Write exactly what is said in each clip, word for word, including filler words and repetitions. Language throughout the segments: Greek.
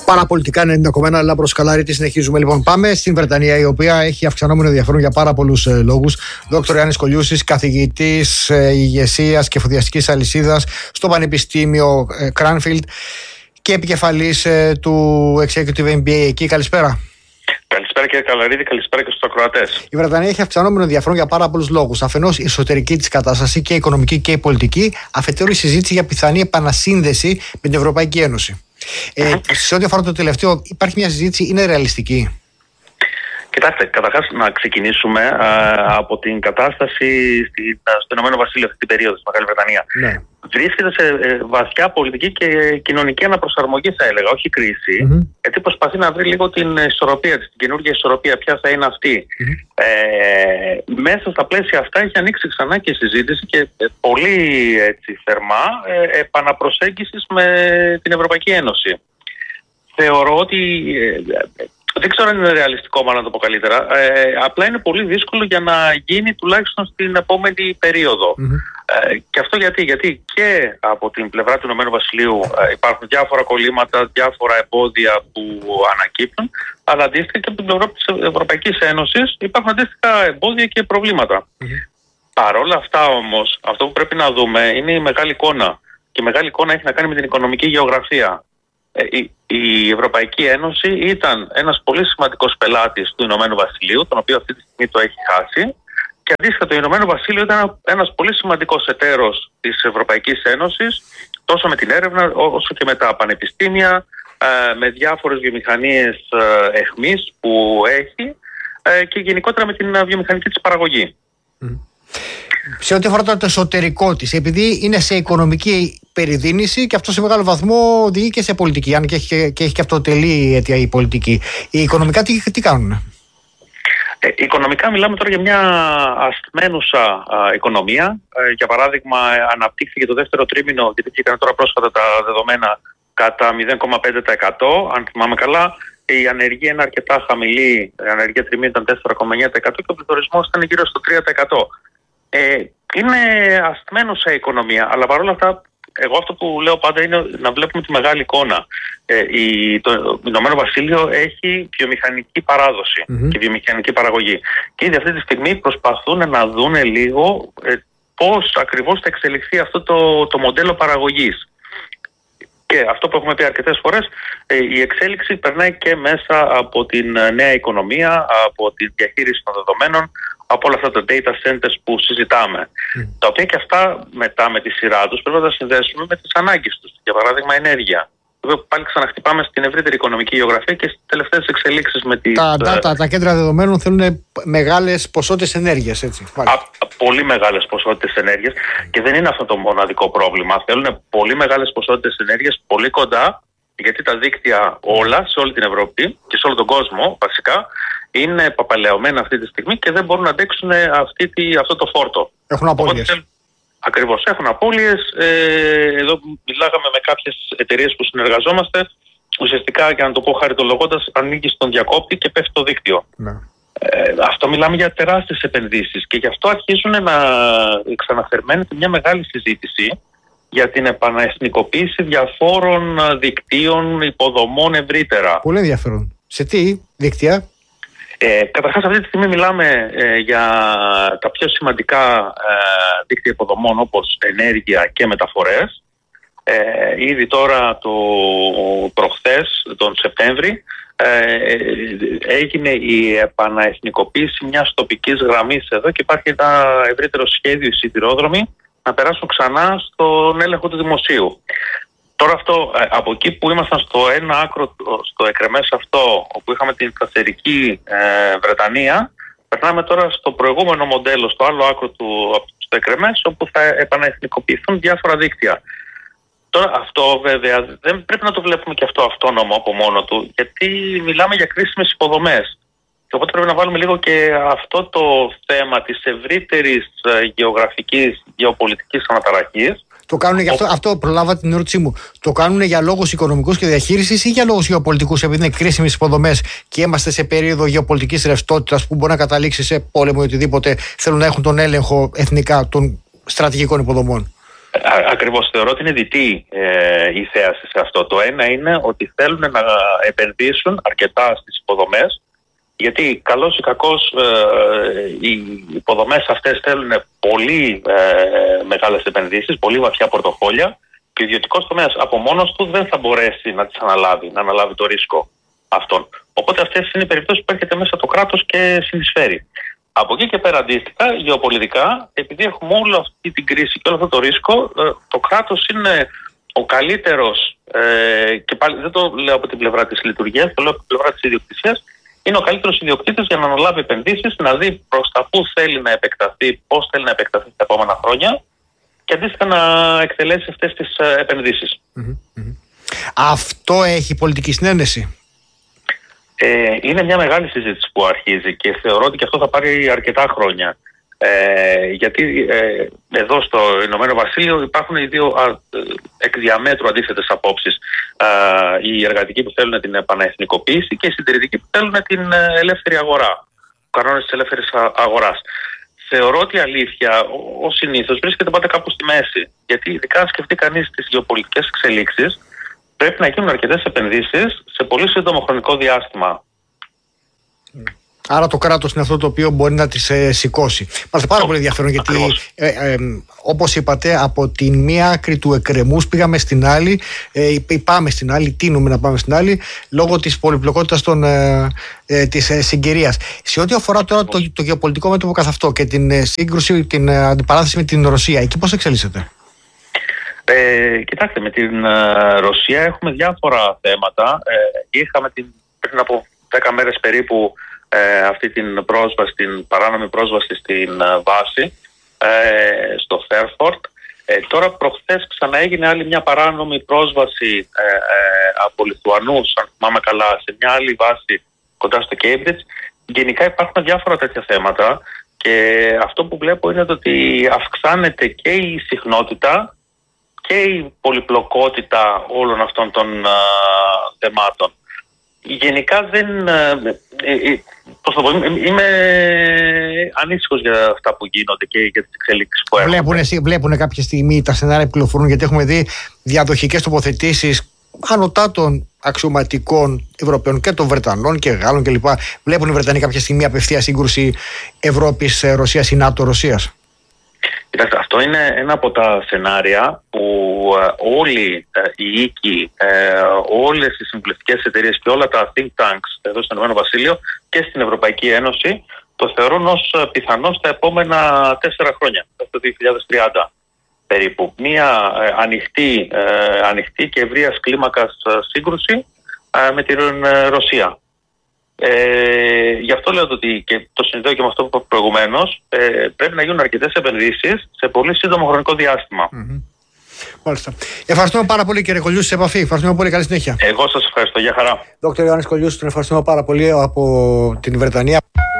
Παραπολιτικά ενενήντα κόμμα ένα Λάμπρος Καλαρίτη. Συνεχίζουμε λοιπόν. Πάμε στην Βρετανία, η οποία έχει αυξανόμενο ενδιαφέρον για πάρα πολλούς ε, λόγους. Δόκτωρ Γιάννης Κολιούσης, καθηγητής ε, ηγεσίας και εφοδιαστικής αλυσίδας στο Πανεπιστήμιο ε, Cranfield και επικεφαλής ε, του Executive εμ μπι έι εκεί. Καλησπέρα. Καλησπέρα κύριε Καλαρίδη, καλησπέρα και στους ακροατές. Η Βρετανία έχει αυξανόμενο ενδιαφέρον για πάρα πολλούς λόγους. Αφενός η εσωτερική της κατάσταση και η οικονομική και η πολιτική, αφετέρου η συζήτηση για πιθανή επανασύνδεση με την Ευρωπαϊκή Ένωση. Ε, σε ό,τι αφορά το τελευταίο, υπάρχει μια συζήτηση, είναι ρεαλιστική? Κοιτάξτε, καταρχάς να ξεκινήσουμε α, από την κατάσταση στη, στο Ηνωμένο Βασίλειο αυτή την περίοδο, στη Μεγάλη Βρετανία. Ναι. Βρίσκεται σε ε, βαθιά πολιτική και κοινωνική αναπροσαρμογή, θα έλεγα, όχι κρίση, Mm-hmm. γιατί προσπαθεί να βρει λίγο την ισορροπία της, την καινούργια ισορροπία, ποια θα είναι αυτή. Mm-hmm. Ε, μέσα στα πλαίσια αυτά έχει ανοίξει ξανά και συζήτηση και ε, πολύ έτσι, θερμά ε, επαναπροσέγγισης με την Ευρωπαϊκή Ένωση. Θεωρώ ότι. Ε, Δεν ξέρω αν είναι ρεαλιστικό, μάλλον να το πω καλύτερα. Ε, απλά είναι πολύ δύσκολο για να γίνει τουλάχιστον στην επόμενη περίοδο. Mm-hmm. Ε, και αυτό γιατί, γιατί και από την πλευρά του Ηνωμένου Βασιλείου ε, υπάρχουν διάφορα κολλήματα, διάφορα εμπόδια που ανακύπτουν, αλλά αντίστοιχα και από την πλευρά της Ευρωπαϊκής Ένωσης υπάρχουν αντίστοιχα εμπόδια και προβλήματα. Mm-hmm. Παρ' όλα αυτά όμως, αυτό που πρέπει να δούμε είναι η μεγάλη εικόνα. Και η μεγάλη εικόνα έχει να κάνει με την οικονομική γεωγραφία. Η, η Ευρωπαϊκή Ένωση ήταν ένας πολύ σημαντικός πελάτης του Ηνωμένου Βασιλείου, τον οποίο αυτή τη στιγμή το έχει χάσει, και αντίστοιχα το Ηνωμένο Βασίλειο ήταν ένας πολύ σημαντικός εταίρος της Ευρωπαϊκής Ένωσης, τόσο με την έρευνα όσο και με τα πανεπιστήμια, με διάφορες βιομηχανίες εχμής που έχει και γενικότερα με την βιομηχανική της παραγωγή. Mm. Σε ό,τι αφορά το εσωτερικό της, επειδή είναι σε οικονομική περιδίνηση και αυτό σε μεγάλο βαθμό οδηγεί και σε πολιτική, αν και έχει και, έχει και αυτοτελή αιτία η πολιτική. Οι οικονομικά τι, τι κάνουν? Ε, οικονομικά μιλάμε τώρα για μια ασθμένουσα α, οικονομία. Ε, για παράδειγμα, αναπτύχθηκε το δεύτερο τρίμηνο, γιατί βγήκαν τώρα πρόσφατα τα δεδομένα, κατά μηδέν κόμμα πέντε τοις εκατό, αν θυμάμαι καλά. Η ανεργία είναι αρκετά χαμηλή, η ανεργία τριμήνου ήταν τέσσερα κόμμα εννιά τοις εκατό και ο πληθωρισμός ήταν γύρω στο τρία τοις εκατό. Ε, είναι ασθμένουσα η οικονομία, αλλά παρόλα αυτά, εγώ αυτό που λέω πάντα είναι να βλέπουμε τη μεγάλη εικόνα. Ε, η, το Ηνωμένο Βασίλειο έχει βιομηχανική παράδοση mm-hmm. και βιομηχανική παραγωγή. Και ήδη αυτή τη στιγμή προσπαθούν να δούνε λίγο ε, πώς ακριβώς θα εξελιχθεί αυτό το, το μοντέλο παραγωγής. Και αυτό που έχουμε πει αρκετές φορές, ε, η εξέλιξη περνάει και μέσα από την νέα οικονομία, από τη διαχείριση των δεδομένων, από όλα αυτά τα data centers που συζητάμε. Mm. Τα οποία και αυτά μετά με τη σειρά τους πρέπει να τα συνδέσουμε με τις ανάγκες τους. Για παράδειγμα, ενέργεια. Βέβαια πάλι ξαναχτυπάμε στην ευρύτερη οικονομική γεωγραφία και στις τελευταίες εξελίξεις με τις... Τα data, τα κέντρα δεδομένων θέλουν μεγάλες ποσότητες ενέργειας, έτσι. Α, πολύ μεγάλες ποσότητες ενέργειας και δεν είναι αυτό το μοναδικό πρόβλημα. Θέλουν πολύ μεγάλες ποσότητες ενέργειας πολύ κοντά, γιατί τα δίκτυα όλα σε όλη την Ευρώπη και σε όλο τον κόσμο βασικά είναι παπαλαιωμένα αυτή τη στιγμή και δεν μπορούν να αντέξουν αυτή τη, αυτό το φόρτο. Έχουν απώλειες. Οπότε, ακριβώς, έχουν απώλειες. Ε, εδώ μιλάγαμε με κάποιες εταιρείες που συνεργαζόμαστε. Ουσιαστικά, για να το πω χαριτολογώντας, ανοίγει στον διακόπτη και πέφτει το δίκτυο. Ναι. Ε, αυτό μιλάμε για τεράστιες επενδύσεις και γι' αυτό αρχίζουν να ξαναθερμαίνεται μια μεγάλη συζήτηση για την επαναεθνικοποίηση διαφόρων δικτύων υποδομών ευρύτερα. Πολύ ενδιαφέρον. Σε τι δίκτυα? Ε, καταρχάς αυτή τη στιγμή μιλάμε ε, για τα πιο σημαντικά ε, δίκτυα υποδομών όπως ενέργεια και μεταφορές. Ε, ήδη τώρα το προχθές, τον Σεπτέμβρη, ε, έγινε η επαναεθνικοποίηση μιας τοπικής γραμμής εδώ και υπάρχει ένα ευρύτερο σχέδιο, οι σιδηρόδρομοι να περάσουν ξανά στον έλεγχο του δημοσίου. Τώρα αυτό, από εκεί που ήμασταν στο ένα άκρο, στο εκρεμές αυτό, όπου είχαμε την σταθερική ε, Βρετανία, περνάμε τώρα στο προηγούμενο μοντέλο, στο άλλο άκρο του, στο εκρεμές, όπου θα επαναεθνικοποιηθούν διάφορα δίκτυα. Τώρα αυτό βέβαια δεν πρέπει να το βλέπουμε και αυτό αυτόνομο από μόνο του, γιατί μιλάμε για κρίσιμες υποδομές. Και οπότε πρέπει να βάλουμε λίγο και αυτό το θέμα της ευρύτερης γεωγραφικής, γεωπολιτικής αναταραχής. Το κάνουν για αυτό, αυτό προλάβα την ερώτησή μου. Το κάνουν για λόγους οικονομικούς και διαχείρισης ή για λόγους γεωπολιτικούς, επειδή είναι κρίσιμες υποδομές και είμαστε σε περίοδο γεωπολιτικής ρευστότητας που μπορεί να καταλήξει σε πόλεμο ή οτιδήποτε, θέλουν να έχουν τον έλεγχο εθνικά των στρατηγικών υποδομών? Ακριβώς, θεωρώ ότι είναι διτή ε, η θέαση σε αυτό. Το ένα είναι ότι θέλουν να επενδύσουν αρκετά στις υποδομές, γιατί καλώς ή κακώς ε, οι υποδομές αυτές θέλουν πολύ ε, μεγάλες επενδύσεις, πολύ βαθιά πορτοφόλια, και ο ιδιωτικός τομέας από μόνος του δεν θα μπορέσει να τις αναλάβει, να αναλάβει το ρίσκο αυτών. Οπότε αυτές είναι οι περιπτώσεις που έρχεται μέσα το κράτος και συνεισφέρει. Από εκεί και πέρα, αντίστοιχα, γεωπολιτικά, επειδή έχουμε όλη αυτή την κρίση και όλο αυτό το ρίσκο, το κράτος είναι ο καλύτερος, ε, και πάλι δεν το λέω από την πλευρά της λειτουργίας, το λέω από την πλευρά της ιδιοκτησίας, είναι ο καλύτερος ιδιοκτήτης για να αναλάβει επενδύσεις, να δει προς τα πού θέλει να επεκταθεί, πώς θέλει να επεκταθεί τα επόμενα χρόνια και αντίστοιχα να εκτελέσει αυτές τις επενδύσεις. Mm-hmm. Αυτό έχει πολιτική συνένεση? Ε, είναι μια μεγάλη συζήτηση που αρχίζει και θεωρώ ότι και αυτό θα πάρει αρκετά χρόνια. Ε, γιατί ε, εδώ στο Ηνωμένο Βασίλειο υπάρχουν οι δύο α, εκ διαμέτρου αντίθετες απόψεις. Α, οι εργατικοί που θέλουν την επαναεθνικοποίηση και οι συντηρητικοί που θέλουν την ελεύθερη αγορά, ο κανόνες της ελεύθερης αγοράς. Θεωρώ ότι η αλήθεια, ως συνήθως, βρίσκεται πάντα κάπου στη μέση. Γιατί ειδικά αν σκεφτεί κανείς τις γεωπολιτικές εξελίξεις, πρέπει να γίνουν αρκετές επενδύσεις σε πολύ σύντομο χρονικό διάστημα. Άρα το κράτος είναι αυτό το οποίο μπορεί να τις ε, σηκώσει. Μάλιστα, πάρα πολύ ενδιαφέρον, γιατί ε, ε, ε, όπως είπατε, από τη μία άκρη του εκκρεμούς πήγαμε στην άλλη, ε, πάμε στην άλλη, τείνουμε να πάμε στην άλλη, λόγω της πολυπλοκότητας των, ε, ε, της ε, συγκυρίας. Σε ό,τι αφορά τώρα το, το γεωπολιτικό μέτωπο καθ' αυτό και την ε, σύγκρουση, την ε, αντιπαράθεση με την Ρωσία, εκεί πώς εξελίσσεται? Ε, κοιτάξτε, με την ε, Ρωσία έχουμε διάφορα θέματα. Ε, είχαμε την, πριν από δέκα μέρες περίπου ε, αυτή την πρόσβαση, την παράνομη πρόσβαση στην ε, βάση ε, στο Φέρφορντ. Ε, τώρα προχθές ξαναέγινε άλλη μια παράνομη πρόσβαση ε, ε, από Λιθουανούς, αν θυμάμαι καλά, σε μια άλλη βάση κοντά στο Κέιμπριτζ. Γενικά υπάρχουν διάφορα τέτοια θέματα και αυτό που βλέπω είναι ότι αυξάνεται και η συχνότητα και η πολυπλοκότητα όλων αυτών των α, θεμάτων. Γενικά δεν... Ε, ε, πώς το πω, είμαι ανήσυχος για αυτά που γίνονται και για τις εξελίξεις που έχουν. Βλέπουν, εσύ, βλέπουν κάποια στιγμή τα σενάρια που κυκλοφορούν, γιατί έχουμε δει διαδοχικές τοποθετήσεις ανωτά των αξιωματικών Ευρωπαίων και των Βρετανών και Γάλλων κλπ. Βλέπουν οι Βρετανοί κάποια στιγμή απευθεία σύγκρουση Ευρώπης-Ρωσίας ή ΝΑΤΟ-Ρωσίας? Κοιτάξτε, αυτό είναι ένα από τα σενάρια που ε, όλοι ε, οι οίκοι, ε, όλες οι συμβουλευτικές εταιρείες και όλα τα think tanks εδώ στο Ηνωμένο Βασίλειο και στην Ευρωπαϊκή Ένωση το θεωρούν ως πιθανό στα επόμενα τέσσερα χρόνια, το δύο χιλιάδες τριάντα περίπου. Μία ε, ανοιχτή, ε, ανοιχτή και ευρείας κλίμακας σύγκρουση ε, με την ε, Ρωσία. Ε, γι' αυτό λέω ότι και το συνδέω και με αυτό που είπα προηγουμένως, ε, πρέπει να γίνουν αρκετές επενδύσεις σε πολύ σύντομο χρονικό διάστημα. Mm-hmm. Μάλιστα. Ευχαριστούμε πάρα πολύ, κύριε Κολιούση, σε επαφή. Ευχαριστούμε πολύ, καλή συνέχεια. Εγώ σας ευχαριστώ, για χαρά. Δόκτωρ Ιωάννης Κολιούση, τον ευχαριστούμε πάρα πολύ από την Βρετανία.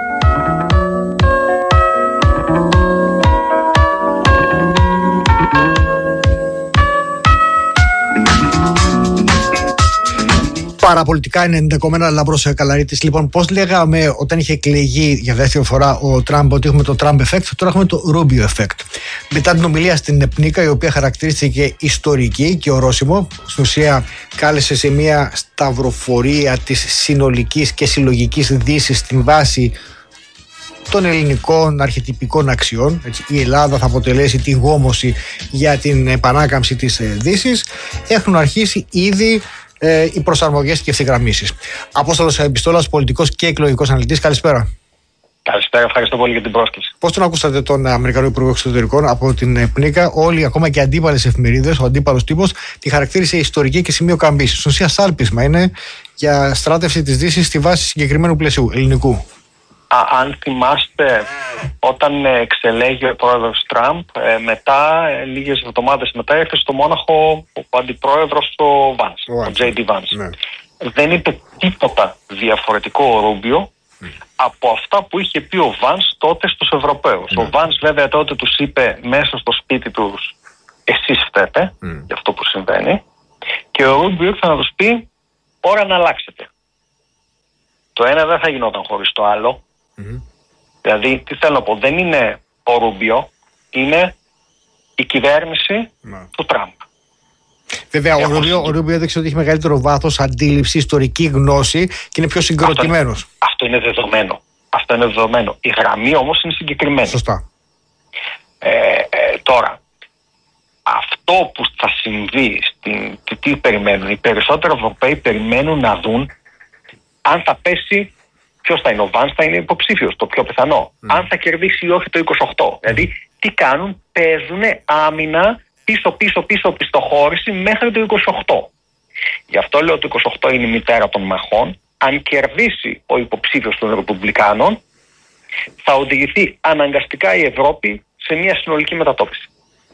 Παραπολιτικά είναι ενδεχομένα Λαμπρός Καλαρίτης. Λοιπόν, πώς λέγαμε όταν είχε εκλεγεί για δεύτερη φορά ο Τραμπ ότι έχουμε το Trump effect, τώρα έχουμε το Rubio effect. Μετά την ομιλία στην ΕΠΝΙΚΑ, η οποία χαρακτηρίστηκε ιστορική και ορόσημο, στην ουσία κάλεσε σε μια σταυροφορία της συνολικής και συλλογικής δύσης στην βάση των ελληνικών αρχετυπικών αξιών. Έτσι, η Ελλάδα θα αποτελέσει τη γόμωση για την επανάκαμψη της δύσης. Έχουν αρχίσει ήδη Ε, οι προσαρμογές και ευθυγραμμίσεις. Απόστολος Επιστόλας, πολιτικός και εκλογικός αναλυτής. Καλησπέρα. Καλησπέρα, ευχαριστώ πολύ για την πρόσκληση. Πώς τον ακούσατε τον Αμερικανό Υπουργό Εξωτερικών από την ΠΝΙΚΑ? Όλοι, ακόμα και αντίπαλες εφημερίδες, ο αντίπαλος τύπος, τη χαρακτήρισε ιστορική και σημείο καμπής. Στην ουσία, σάλπισμα είναι για στράτευση της Δύσης στη βάση συγκεκριμένου πλαισίου ελληνικού. Α, αν θυμάστε, όταν εξελέγει ο πρόεδρος Τραμπ, ε, μετά, ε, λίγες εβδομάδες μετά, ήρθε στο Μόναχο ο αντιπρόεδρος ο Vance, ο τζέι ντι Vance. Ναι. Δεν είπε τίποτα διαφορετικό ο Ρούμπιο mm. από αυτά που είχε πει ο Vance τότε στους Ευρωπαίους. Mm. Ο Vance βέβαια τότε τους είπε μέσα στο σπίτι τους, εσείς φταίτε mm. για αυτό που συμβαίνει, και ο Ρούμπιο ήρθε να τους πει, ώρα να αλλάξετε. Το ένα δεν θα γινόταν χωρίς το άλλο. Mm-hmm. Δηλαδή, τι θέλω να πω, δεν είναι ο Ρούμπιο, είναι η κυβέρνηση να. του Τραμπ. Βέβαια, ο Ρούμπιο, ο Ρούμπιο έδειξε ότι έχει μεγαλύτερο βάθος, αντίληψη, ιστορική γνώση και είναι πιο συγκροτημένος. Αυτό, αυτό είναι δεδομένο. Αυτό είναι δεδομένο. Η γραμμή όμως είναι συγκεκριμένη. Σωστά. Ε, ε, τώρα, αυτό που θα συμβεί, στην, τι, τι περιμένουν, οι περισσότεροι Ευρωπαίοι περιμένουν να δουν αν θα πέσει, ποιος θα είναι, ο Βάνς θα είναι υποψήφιος, το πιο πιθανό. Mm. Αν θα κερδίσει ή όχι το είκοσι οκτώ. Mm. Δηλαδή, τι κάνουν, παίζουν άμυνα πίσω, πίσω, πίσω, πιστοχώρηση μέχρι το είκοσι οκτώ. Γι' αυτό λέω ότι το είκοσι οκτώ είναι η μητέρα των μαχών. Αν κερδίσει ο υποψήφιος των Ρεπουμπλικάνων, θα οδηγηθεί αναγκαστικά η Ευρώπη σε μια συνολική μετατόπιση.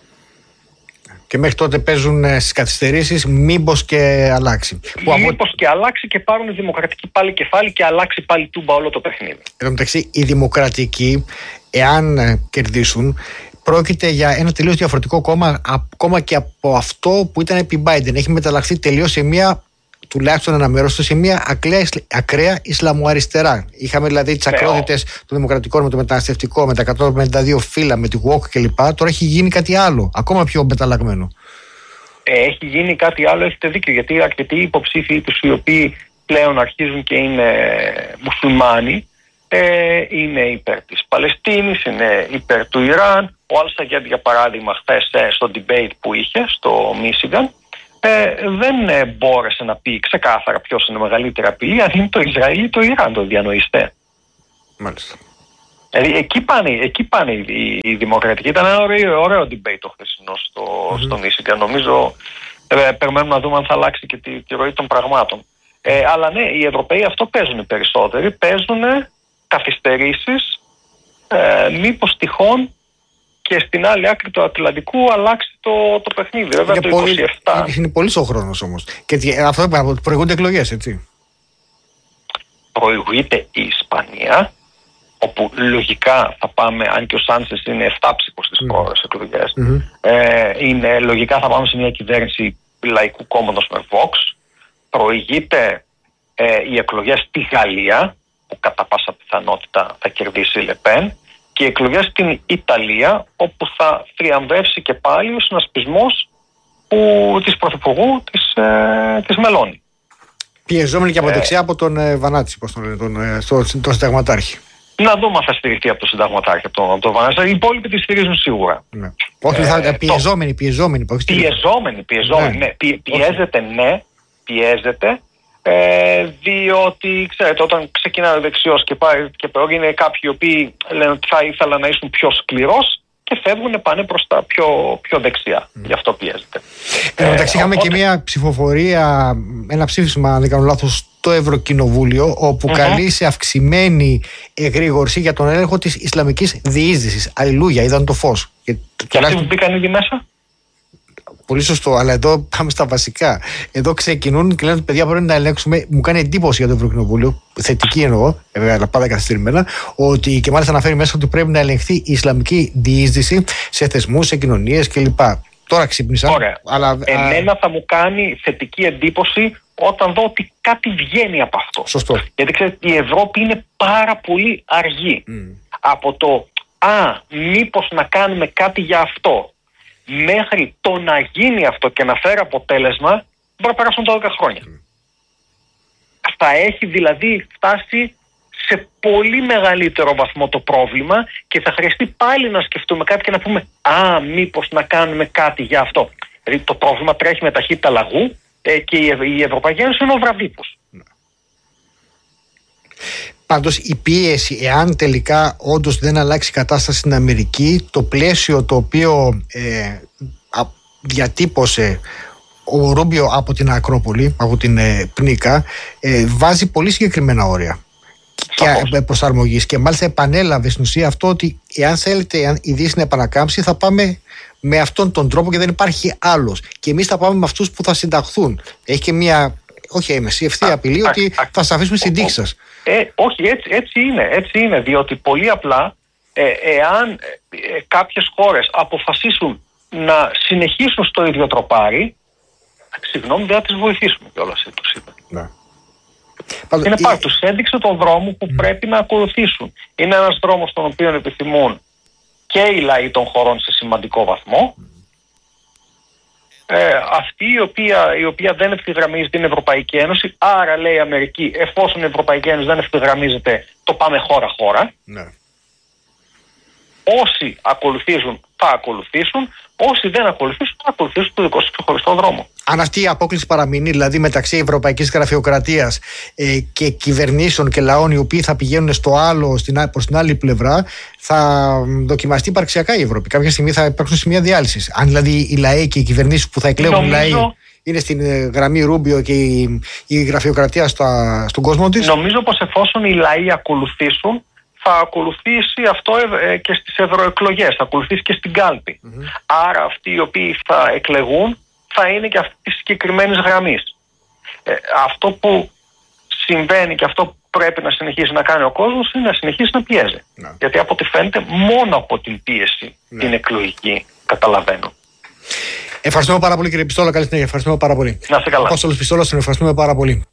Και μέχρι τότε παίζουν στις καθυστερήσεις, μήπως και αλλάξει. Μήπως από... και αλλάξει και πάρουν οι δημοκρατικοί πάλι κεφάλι και αλλάξει πάλι τούμπα όλο το παιχνίδι. Εν τω μεταξύ, οι δημοκρατικοί, εάν κερδίσουν, πρόκειται για ένα τελείως διαφορετικό κόμμα, ακόμα και από αυτό που ήταν επί Biden. Έχει μεταλλαχθεί τελείως σε μια, τουλάχιστον ένα μέρος του, σε μια ακραία, ακραία Ισλαμοαριστερά. Είχαμε δηλαδή τις ακρότητες των δημοκρατικών με το μεταναστευτικό, με τα εκατόν πενήντα δύο φύλλα, με τη γουόκ κλπ. Τώρα έχει γίνει κάτι άλλο, ακόμα πιο μεταλλαγμένο. Ε, έχει γίνει κάτι άλλο, έχετε δίκιο, γιατί αρκετοί υποψήφοι τους οι οποίοι πλέον αρχίζουν και είναι μουσουλμάνοι, ε, είναι υπέρ της Παλαιστίνης, είναι υπέρ του Ιράν. Ο Αλ-Σαγέντ, για παράδειγμα, χθες ε, στο debate που είχε στο Μίσιγκαν, ε, δεν ε, μπόρεσε να πει ξεκάθαρα ποιος είναι μεγαλύτερη απειλή, αν είναι το Ισραήλ ή το Ιράν, το διανοείστε. Μάλιστα. Δηλαδή εκεί πάνε, εκεί πάνε οι, οι δημοκρατικοί. Ήταν ένα ωραίο, ωραίο debate το χθεσινό στο, mm-hmm. στο Μίσιγκαν. Νομίζω ε, περιμένουμε να δούμε αν θα αλλάξει και τη, τη ροή των πραγμάτων. Ε, αλλά ναι, οι Ευρωπαίοι αυτό παίζουν οι περισσότεροι. Παίζουν καθυστερήσεις, ε, μήπως τυχόν και στην άλλη άκρη του Ατλαντικού αλλάξει το, το παιχνίδι. Βέβαια είναι το πολύ, είκοσι επτά. Είναι πολύ ο χρόνος όμως. Και αυτό που προηγούνται εκλογές, έτσι. Προηγείται η Ισπανία, όπου λογικά θα πάμε, αν και ο Σάντσες είναι εφτάψυχος στις mm. πρόορες εκλογές, mm-hmm. ε, είναι, λογικά θα πάμε σε μια κυβέρνηση λαϊκού κόμματος με Vox. Προηγείται ε, οι εκλογές στη Γαλλία, που κατά πάσα πιθανότητα θα κερδίσει η Λεπέν, και οι εκλογές στην Ιταλία, όπου θα θριαμβεύσει και πάλι ο συνασπισμός που, της Πρωθυπουργού της, ε, της Μελώνη. Πιεζόμενη και από δεξιά ε, από τον ε, Βανάτσι, πώς τον λένε, τον, ε, στο, τον συνταγματάρχη. Να δούμε αν θα στηριχτεί από τον συνταγματάρχη, από τον, τον Βανάτσι. Οι υπόλοιποι τη στηρίζουν σίγουρα. Ναι. Όχι, ε, θα, πιεζόμενη, το... πιεζόμενη. Πιεζόμενη, πιεζόμενη, ναι. ναι. Πι, πιέζεται, ναι, πιέζεται. Ε, διότι ξέρετε, όταν ξεκινάει ο δεξιός και πάει και πέρα, είναι κάποιοι οι οποίοι λένε ότι θα ήθελαν να ήσουν πιο σκληρός και φεύγουν, πάνε προς τα πιο, πιο δεξιά. Mm. Γι' αυτό πιέζεται. Εν τω μεταξύ, είχαμε οπότε... και μια ψηφοφορία, ένα ψήφισμα, αν δεν κάνω λάθος, στο Ευρωκοινοβούλιο, όπου mm-hmm. καλεί σε αυξημένη εγρήγορση για τον έλεγχο της Ισλαμικής διείσδυσης. Αλληλούια, είδαν το φως. Και, και αυτοί που μπήκαν ήδη μέσα. Πολύ σωστό, αλλά εδώ πάμε στα βασικά. Εδώ ξεκινούν και λένε ότι παιδιά πρέπει να ελέγξουμε. Μου κάνει εντύπωση για το Ευρωκοινοβούλιο, θετική εννοώ, βέβαια, αλλά πάντα καθυστερημένα, ότι και μάλιστα αναφέρει μέσα ότι πρέπει να ελεγχθεί η Ισλαμική διείσδυση σε θεσμούς, σε κοινωνίες κλπ. Τώρα ξύπνησα. Ωραία. Αλλά, εμένα α... θα μου κάνει θετική εντύπωση όταν δω ότι κάτι βγαίνει από αυτό. Σωστό. Γιατί ξέρετε, η Ευρώπη είναι πάρα πολύ αργή. Mm. Από το «Α, μήπως να κάνουμε κάτι για αυτό», μέχρι το να γίνει αυτό και να φέρει αποτέλεσμα, μπορεί να περάσουν τα δέκα χρόνια. Mm. Θα έχει δηλαδή φτάσει σε πολύ μεγαλύτερο βαθμό το πρόβλημα και θα χρειαστεί πάλι να σκεφτούμε κάτι και να πούμε «Α, μήπως να κάνουμε κάτι για αυτό». Δηλαδή το πρόβλημα τρέχει με ταχύτητα λαγού ε, και η Ευρωπαϊκή Ένωση είναι ο βραβύπος. Mm. Πάντως η πίεση, εάν τελικά όντως δεν αλλάξει η κατάσταση στην Αμερική, το πλαίσιο το οποίο ε, α, διατύπωσε ο Ρούμπιο από την Ακρόπολη, από την ε, Πνίκα, ε, βάζει πολύ συγκεκριμένα όρια και προσαρμογής, και μάλιστα επανέλαβε στην ουσία αυτό ότι εάν θέλετε εάν η Δύση να επανακάμψει, θα πάμε με αυτόν τον τρόπο και δεν υπάρχει άλλος, και εμείς θα πάμε με αυτούς που θα συνταχθούν. Έχει και μια, όχι έμεση, ευθεία απειλή ότι θα σας αφήσουμε στην τύχη σας. Ε, όχι, έτσι, έτσι είναι, έτσι είναι, διότι πολύ απλά ε, εάν ε, κάποιες χώρες αποφασίσουν να συνεχίσουν στο ίδιο τροπάρι, συγγνώμη, δεν θα τις βοηθήσουμε κιόλας, τους είπα. Ναι. Είναι πάρα, τους έδειξε τον δρόμο που mm. πρέπει να ακολουθήσουν. Είναι ένας δρόμος τον οποίο επιθυμούν και οι λαοί των χωρών σε σημαντικό βαθμό, mm. ε, αυτή η οποία, η οποία δεν ευθυγραμμίζει την Ευρωπαϊκή Ένωση. Άρα, λέει η Αμερική, εφόσον η Ευρωπαϊκή Ένωση δεν ευθυγραμμίζεται, το πάμε χώρα-χώρα. Ναι. Όσοι ακολουθήσουν θα ακολουθήσουν, όσοι δεν ακολουθήσουν θα ακολουθήσουν το δικό τους ξεχωριστό δρόμο. Αν αυτή η απόκλιση παραμείνει, δηλαδή μεταξύ ευρωπαϊκής γραφειοκρατίας ε, και κυβερνήσεων και λαών οι οποίοι θα πηγαίνουν στο άλλο, στην, προς την άλλη πλευρά, θα δοκιμαστεί υπαρξιακά η Ευρώπη. Κάποια στιγμή θα υπάρξουν σημεία διάλυσης. Αν δηλαδή οι λαοί και οι κυβερνήσεις που θα εκλέγουν οι λαοί είναι στην γραμμή Ρούμπιο και η, η γραφειοκρατία στα, στον κόσμο της. Νομίζω πως εφόσον οι λαοί ακολουθήσουν, θα ακολουθήσει αυτό ε, και στις ευρωεκλογές, θα ακολουθήσει και στην κάλπη. Mm-hmm. Άρα αυτοί οι οποίοι θα εκλεγούν θα είναι και αυτή τη συγκεκριμένη γραμμή. Ε, αυτό που συμβαίνει και αυτό που πρέπει να συνεχίσει να κάνει ο κόσμος είναι να συνεχίσει να πιέζει. Mm-hmm. Γιατί από ό,τι φαίνεται μόνο από την πίεση mm-hmm. την εκλογική καταλαβαίνω. Ευχαριστούμε πάρα πολύ, κύριε Πιστόλα. Καλή συνέχεια. Ευχαριστούμε πάρα πολύ. Να είστε καλά. Απόστολος Πιστόλας, τον ευχαριστούμε πάρα πολύ.